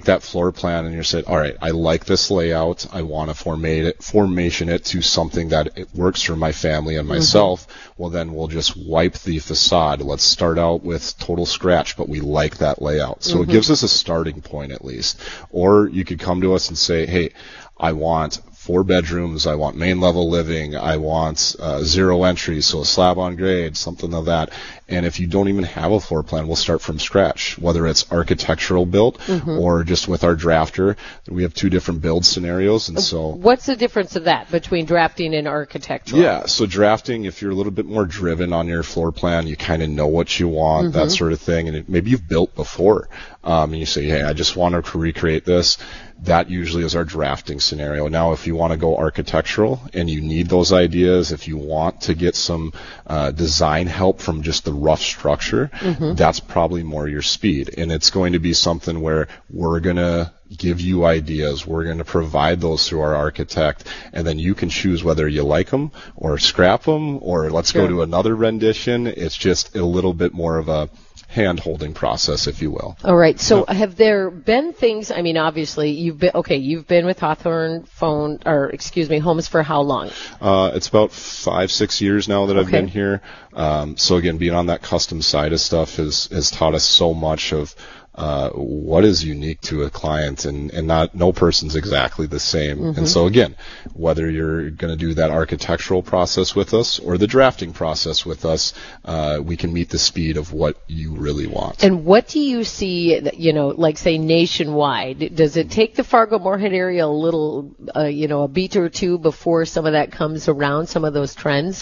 that floor plan and you said, all right, I like this layout. I want to formation it to something that it works for my family and myself. Well, then we'll just wipe the facade. Let's start out with total scratch, but we like that layout. So it gives us a starting point at least. Or you could come to us and say, hey, I want 4 bedrooms, I want main level living, I want 0 entry, so a slab on grade, something of that. And if you don't even have a floor plan, we'll start from scratch, whether it's architectural built or just with our drafter. We have 2 different build scenarios. And so, what's the difference of that between drafting and architectural? Yeah, so drafting, if you're a little bit more driven on your floor plan, you kind of know what you want, that sort of thing. And maybe you've built before, and you say, hey, I just want to recreate this. That usually is our drafting scenario. Now, if you want to go architectural and you need those ideas, if you want to get some design help from just the rough structure, that's probably more your speed. And it's going to be something where we're going to give you ideas. We're going to provide those through our architect, and then you can choose whether you like them or scrap them or let's go to another rendition. It's just a little bit more of a hand-holding process, if you will. All right. So have there been things, I mean, obviously, you've been with Hawthorne Homes for how long? It's about 5-6 years now that I've been here. So again, being on that custom side of stuff has taught us so much of what is unique to a client, and no person's exactly the same. And so again, whether you're going to do that architectural process with us or the drafting process with us, we can meet the speed of what you really want. And what do you see, like say nationwide? Does it take the Fargo-Moorhead area a little, a beat or two before some of that comes around, some of those trends?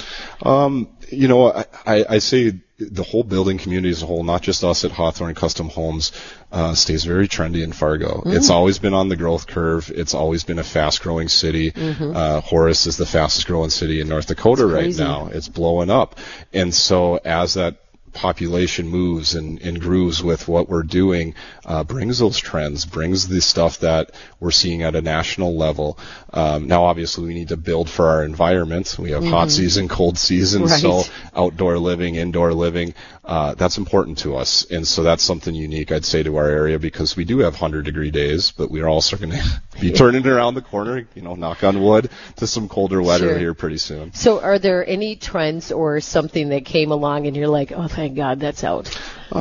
I say the whole building community as a whole, not just us at Hawthorne Custom Homes, stays very trendy in Fargo. It's always been on the growth curve. It's always been a fast-growing city. Horace is the fastest-growing city in North Dakota right now. It's blowing up. And so as that population moves and grooves with what we're doing, brings those trends, brings the stuff that we're seeing at a national level. Now, obviously, we need to build for our environment. We have hot season, cold season, so outdoor living, indoor living, that's important to us. And so that's something unique, I'd say, to our area, because we do have 100-degree days, but we're also going to be turning around the corner, knock on wood, to some colder weather here pretty soon. So are there any trends or something that came along and you're like, oh, thank God that's out?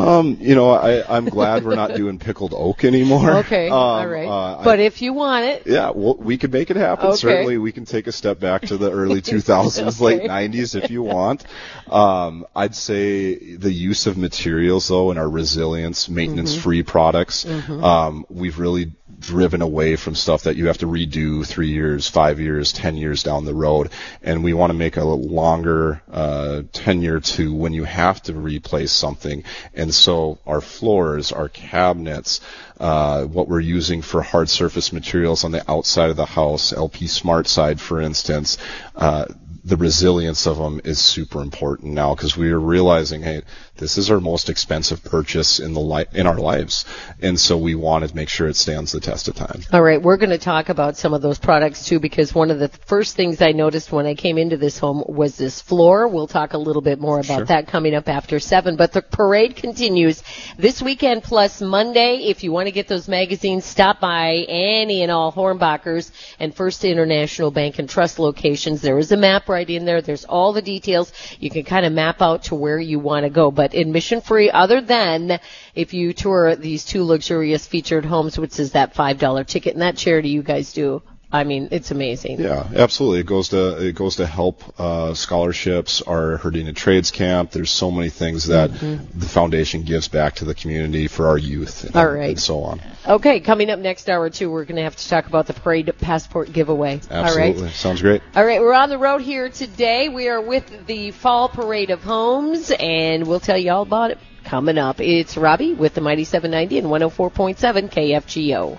I'm glad we're not doing pickled oak anymore. Okay, all right. But if you want it. Yeah, we could make it happen. Okay. Certainly, we can take a step back to the early 2000s, late 90s if you want. I'd say the use of materials, though, and our resilience, maintenance-free products, we've really driven away from stuff that you have to redo 3 years, 5 years, 10 years down the road. And we want to make a longer tenure to when you have to replace something. And so our floors, our cabinets, what we're using for hard surface materials on the outside of the house, LP Smart Side, for instance, the resilience of them is super important now, because we are realizing, hey, this is our most expensive purchase in our lives, and so we want to make sure it stands the test of time. All right, we're going to talk about some of those products too, because one of the first things I noticed when I came into this home was this floor. We'll talk a little bit more about that coming up after 7, but the parade continues this weekend plus Monday. If you want to get those magazines, stop by any and all Hornbachers and First International Bank and Trust locations. There is a map right in there. There's all the details. You can kind of map out to where you want to go, but admission free, other than if you tour these 2 luxurious featured homes, which is that $5 ticket, and that charity you guys do. I mean, it's amazing. Yeah, absolutely. It goes to help scholarships, our Herdina Trades Camp. There's so many things that the foundation gives back to the community for our youth and so on. Okay, coming up next hour, too, we're going to have to talk about the parade passport giveaway. Absolutely. All right? Sounds great. All right, we're on the road here today. We are with the Fall Parade of Homes, and we'll tell you all about it coming up. It's Robbie with the Mighty 790 and 104.7 KFGO.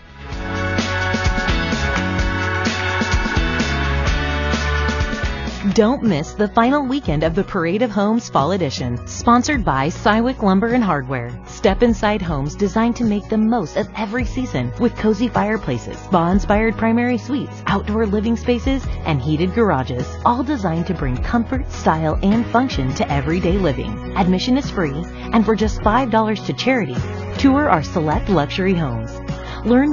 Don't miss the final weekend of the Parade of Homes Fall Edition, sponsored by Cywick Lumber and Hardware. Step inside homes designed to make the most of every season with cozy fireplaces, spa-inspired primary suites, outdoor living spaces, and heated garages, all designed to bring comfort, style, and function to everyday living. Admission is free, and for just $5 to charity, tour our select luxury homes. Learn